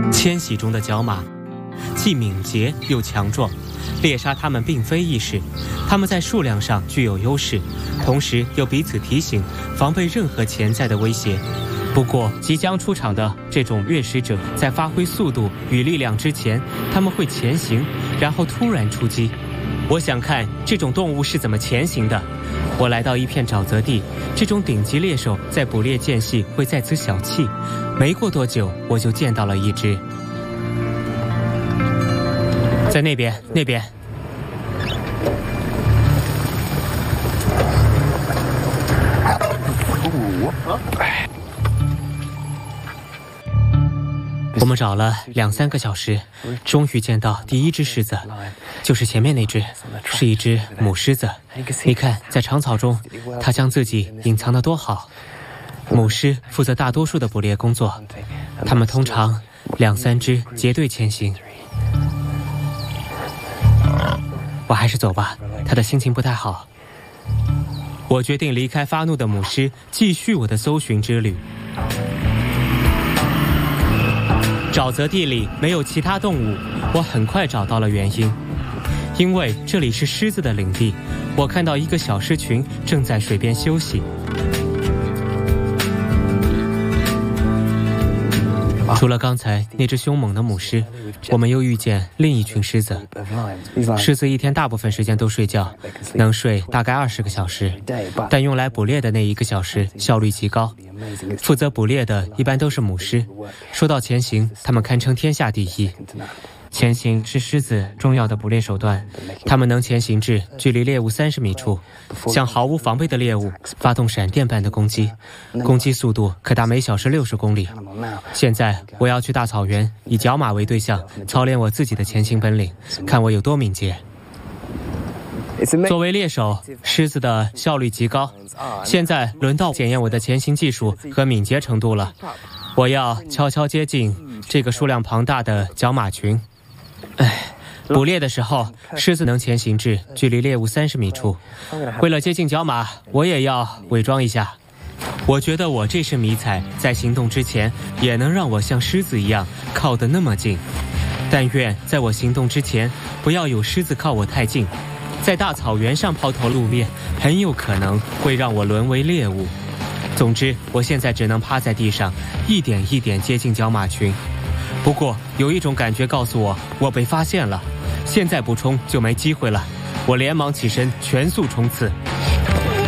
迁徙中的角马既敏捷又强壮，猎杀它们并非易事。它们在数量上具有优势，同时又彼此提醒，防备任何潜在的威胁。不过，即将出场的这种掠食者在发挥速度与力量之前，他们会前行，然后突然出击。我想看这种动物是怎么前行的。我来到一片沼泽地，这种顶级猎手在捕猎间隙会在此小憩。没过多久，我就见到了一只，在那边。我们找了2-3个小时，终于见到第一只狮子，就是前面那只，是一只母狮子。你看，在长草中，它将自己隐藏得多好。母狮负责大多数的捕猎工作，它们通常2-3只结队前行。我还是走吧，它的心情不太好。我决定离开发怒的母狮，继续我的搜寻之旅。沼泽地里没有其他动物，我很快找到了原因。因为这里是狮子的领地，我看到一个小狮群正在水边休息。除了刚才那只凶猛的母狮，我们又遇见另一群狮子。狮子一天大部分时间都睡觉，能睡大概20个小时，但用来捕猎的那1个小时效率极高。负责捕猎的一般都是母狮。说到前行，它们堪称天下第一。前行是狮子重要的捕猎手段，它们能前行至距离猎物30米处，向毫无防备的猎物发动闪电般的攻击，攻击速度可达每小时60公里。现在我要去大草原，以角马为对象，操练我自己的前行本领，看我有多敏捷。作为猎手，狮子的效率极高。现在轮到检验我的前行技术和敏捷程度了。我要悄悄接近这个数量庞大的角马群。捕猎的时候，狮子能前行至距离猎物30米处。为了接近角马，我也要伪装一下。我觉得我这身迷彩在行动之前也能让我像狮子一样靠得那么近。但愿在我行动之前，不要有狮子靠我太近。在大草原上抛头露面，很有可能会让我沦为猎物。总之，我现在只能趴在地上，一点一点接近角马群。不过，有一种感觉告诉我，我被发现了。现在不冲就没机会了。我连忙起身，全速冲刺。